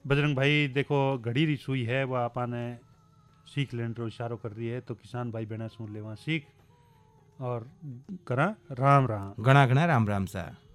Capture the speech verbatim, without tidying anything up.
बजरंग भाई देखो घड़ी री सुई है वो आपाने सीख लेने रो इशारो कर रही है तो किसान भाई बहना सुन ले वहाँ सीख और करा राम राम घना घना राम राम सा।